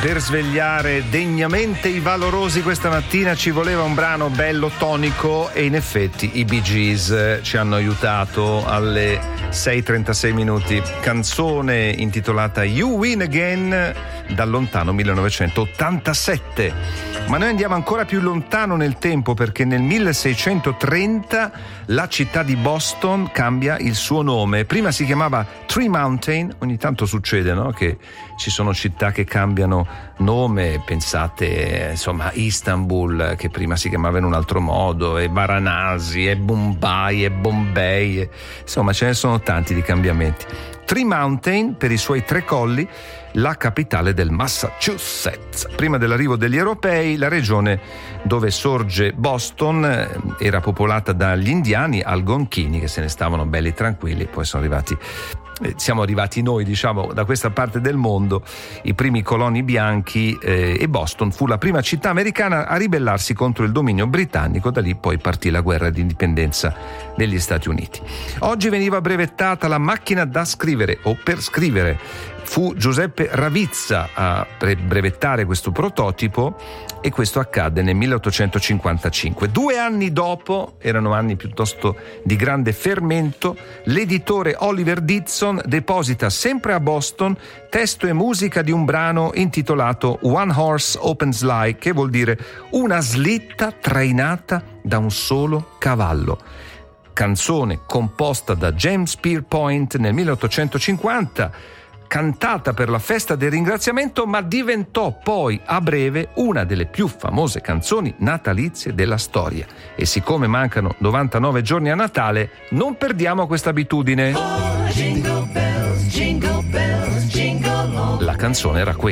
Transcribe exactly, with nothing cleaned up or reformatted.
Per svegliare degnamente i valorosi questa mattina ci voleva un brano bello tonico e in effetti i Bee Gees ci hanno aiutato alle sei e trentasei minuti. Canzone intitolata You Win Again dal lontano millenovecentottantasette. Ma noi andiamo ancora più lontano nel tempo, perché nel milleseicentotrenta la città di Boston cambia il suo nome. Prima si chiamava Tree Mountain, ogni tanto succede, no? Che ci sono città che cambiano nome, pensate insomma a Istanbul che prima si chiamava in un altro modo, e Varanasi, e Mumbai, e Bombay, e... insomma ce ne sono tanti di cambiamenti. Tree Mountain, per i suoi tre colli, la capitale del Massachusetts. Prima dell'arrivo degli europei, la regione dove sorge Boston era popolata dagli indiani algonchini, che se ne stavano belli tranquilli. Poi sono arrivati siamo arrivati noi, diciamo, da questa parte del mondo, i primi coloni bianchi, eh, e Boston fu la prima città americana a ribellarsi contro il dominio britannico. Da lì poi partì la guerra di indipendenza degli Stati Uniti. Oggi veniva brevettata la macchina da scrivere o per scrivere. Fu Giuseppe Ravizza a brevettare questo prototipo, e questo accadde nel milleottocentocinquantacinque. Due anni dopo, erano anni piuttosto di grande fermento, l'editore Oliver Dixon deposita sempre a Boston testo e musica di un brano intitolato One Horse Open Sleigh, che vuol dire una slitta trainata da un solo cavallo. Canzone composta da James Pierpont nel milleottocentocinquanta, cantata per la festa del ringraziamento, ma diventò poi a breve una delle più famose canzoni natalizie della storia. E siccome mancano novantanove giorni a Natale, non perdiamo questa abitudine. La canzone era questa.